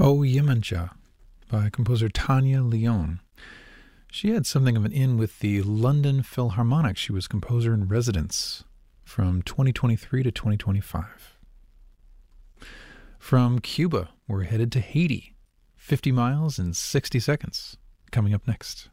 O Yemenja by composer Tanya Leon. She had something of an in with the London Philharmonic. She was composer in residence from 2023 to 2025. From Cuba, we're headed to Haiti. 50 miles in 60 seconds. Coming up next.